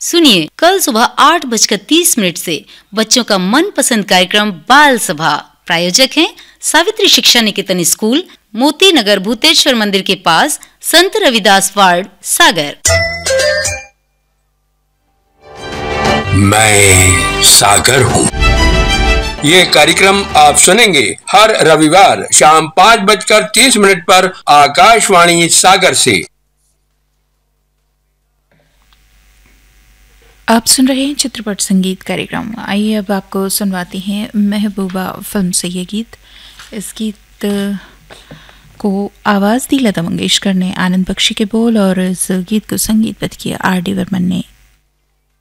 सुनिए कल सुबह 8:30 से बच्चों का मनपसंद कार्यक्रम बाल सभा। प्रायोजक हैं सावित्री शिक्षा निकेतन स्कूल, मोती नगर, भूतेश्वर मंदिर के पास, संत रविदास वार्ड, सागर। मैं सागर हूँ। ये कार्यक्रम आप सुनेंगे हर रविवार शाम 5:30 पर आकाशवाणी सागर से। आप सुन रहे हैं चित्रपट संगीत कार्यक्रम। आइए अब आपको सुनवाती हैं महबूबा फिल्म से ये गीत। इस गीत को आवाज़ दी लता मंगेशकर ने, आनंद बख्शी के बोल, और इस गीत को संगीतबद्ध किया R.D. बर्मन ने।